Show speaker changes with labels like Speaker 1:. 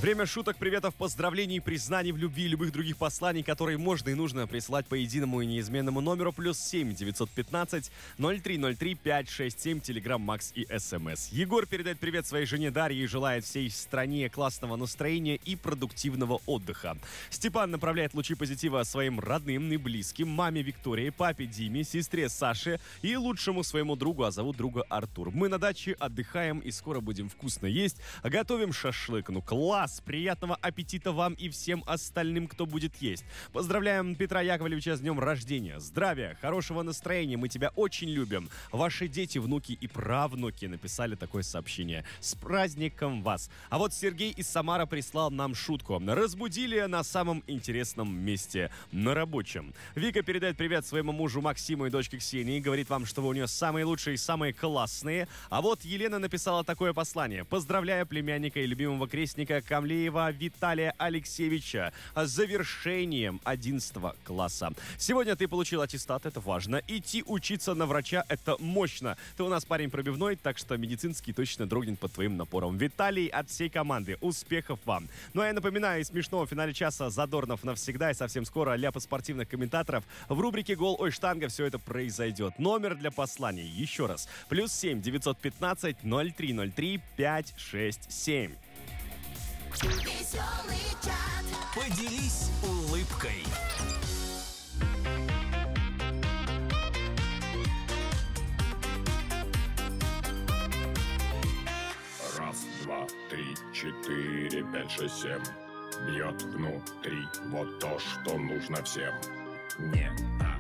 Speaker 1: Время шуток, приветов, поздравлений, признаний в любви и любых других посланий, которые можно и нужно присылать по единому и неизменному номеру +7 915 0303 567, Telegram, Макс и СМС. Егор передает привет своей жене Дарье и желает всей стране классного настроения и продуктивного отдыха. Степан направляет лучи позитива своим родным и близким, маме Виктории, папе Диме, сестре Саше и лучшему своему другу, а зовут друга Артур. Мы на даче отдыхаем и скоро будем вкусно есть, готовим шашлык. Ну класс! Приятного аппетита вам и всем остальным, кто будет есть. Поздравляем Петра Яковлевича с днем рождения. Здравия, хорошего настроения, мы тебя очень любим. Ваши дети, внуки и правнуки написали такое сообщение. С праздником вас. А вот Сергей из Самары прислал нам шутку. Разбудили на самом интересном месте, на рабочем. Вика передает привет своему мужу Максиму и дочке Ксении. Говорит вам, что вы у нее самые лучшие и самые классные. А вот Елена написала такое послание. Поздравляю племянника и любимого крестника Камлеева Виталия Алексеевича с завершением 11 класса. Сегодня ты получил аттестат, это важно. Идти учиться на врача, это мощно. Ты у нас парень пробивной, так что медицинский точно дрогнет под твоим напором. Виталий, от всей команды, успехов вам. Ну а я напоминаю, из смешного в финале часа Задорнов навсегда и совсем скоро ляпы спортивных комментаторов. В рубрике «Гол, ой, штанга» все это произойдет. Номер для посланий, еще раз, +7 915 0303 567.
Speaker 2: Веселый чат.
Speaker 3: Поделись улыбкой.
Speaker 4: Раз, два, три, четыре, пять, шесть, семь. Бьет внутри вот то, что нужно всем. Не